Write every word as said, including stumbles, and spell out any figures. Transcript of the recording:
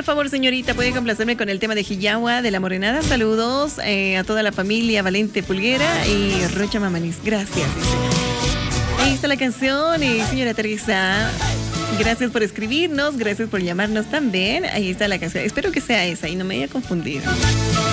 favor, señorita, puede complacerme con el tema de Jillagua de La Morenada. Saludos eh, a toda la familia Valente Pulguera y Rocha Mamanis. Gracias. Dice. Ahí está la canción, y señora Teresa, gracias por escribirnos, gracias por llamarnos también. Ahí está la canción. Espero que sea esa y no me haya confundido.